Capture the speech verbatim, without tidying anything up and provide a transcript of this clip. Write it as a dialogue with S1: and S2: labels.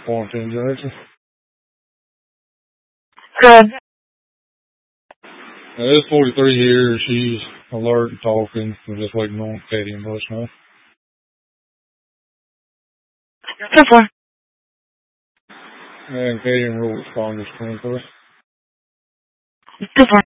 S1: Quarantine Jackson.
S2: Good.
S1: Now, this forty-three here, she's alert and talking. We're just waiting on Katie and Bush now.
S2: Super.
S1: And Katie and Rule responders twenty-three.
S2: Super.